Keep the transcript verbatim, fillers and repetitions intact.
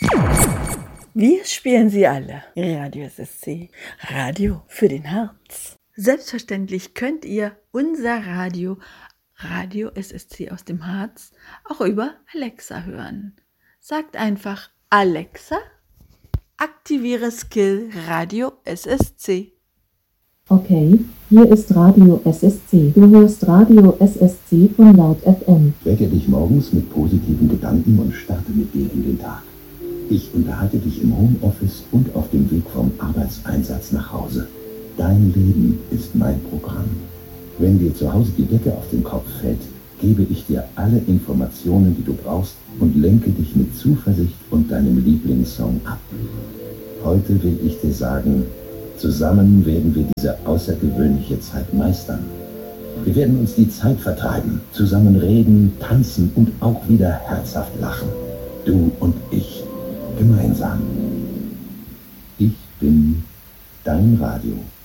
Wir spielen sie alle. Radio S S C. Radio für den Herz. Selbstverständlich könnt ihr unser Radio, Radio S S C aus dem Harz, auch über Alexa hören. Sagt einfach: Alexa, aktiviere Skill Radio S S C. Okay, hier ist Radio S S C. Du hörst Radio S S C von Laut F M. Wecke dich morgens mit positiven Gedanken und starte mit dir in den Tag. Ich unterhalte dich im Homeoffice und auf dem Weg vom Arbeitseinsatz nach Hause. Dein Leben ist mein Programm. Wenn dir zu Hause die Decke auf den Kopf fällt, gebe ich dir alle Informationen, die du brauchst und lenke dich mit Zuversicht und deinem Lieblingssong ab. Heute will ich dir sagen, zusammen werden wir diese außergewöhnliche Zeit meistern. Wir werden uns die Zeit vertreiben, zusammen reden, tanzen und auch wieder herzhaft lachen. Du und ich, gemeinsam. Ich bin dein Radio.